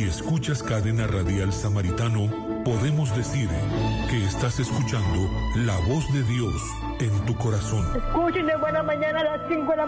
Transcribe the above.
escuchas Cadena Radial Samaritano, podemos decir que estás escuchando la voz de Dios en tu corazón. Escuchen de buena mañana a las 5 de la